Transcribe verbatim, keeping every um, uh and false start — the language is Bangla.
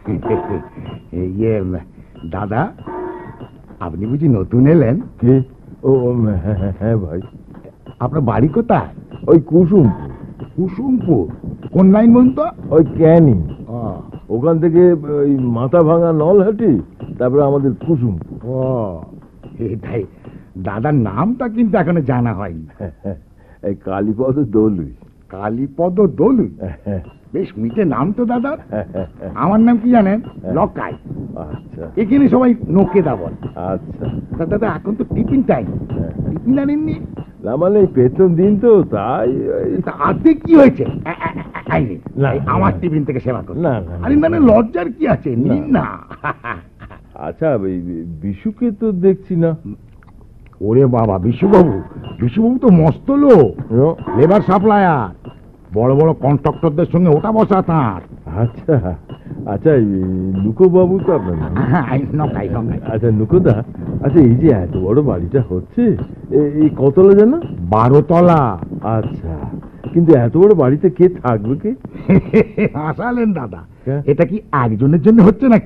ইয়ে দাদা, আপনি বুঝি নতুন এলেন? কি? ও হ্যাঁ ভাই। আপনার বাড়ি কোথায়? ওই কুসুমপুর। কুসুমপুর কোন লাইন বলুন তো? ওই ক্যানিং। ওখান থেকে ওই মাথা ভাঙা নলহাটি, তারপরে আমাদের কুসুমপুর। ও এটাই। দাদার নামটা কিন্তু এখনো জানা হয়নি। এই কালীপদ দলুই। কালীপদ দলুই? বেশ মিটে নাম তো দাদার। আমার নাম কি জানেন? লকাই। আচ্ছা, এখানে সবাই নোকেদা বল। আচ্ছা দাদা, এখন তো টিফিন টাইম, টিফিন আনেননি? না মানে প্রথম দিন তো, তাই। তাতে কি হয়েছে? আমার টিফিন থেকে সেবা করুন। না আরে না না, লজ্জার কি আছে, নিন না। আচ্ছা, বিশুকে তো দেখছি না। ওরে বাবা, বিশুবাবু, বিশুবাবু তো মস্ত লোক, লেবার সাপ্লায়ার, বড় বড় কন্ট্রাক্টরদের সঙ্গে ওটা বসা তাঁর। আচ্ছা আচ্ছা, নুকো বাবু তো আপনার নাম? আচ্ছা নুকোদা, আচ্ছা এই যে এত বড় বাড়িটা হচ্ছে, এই কতলা যেন? বারো তলা। আচ্ছা, কিন্তু এত বড় বাড়িতে কে থাকবে? কে? হাসালেন দাদা, এটা কি একজনের জন্য হচ্ছে না?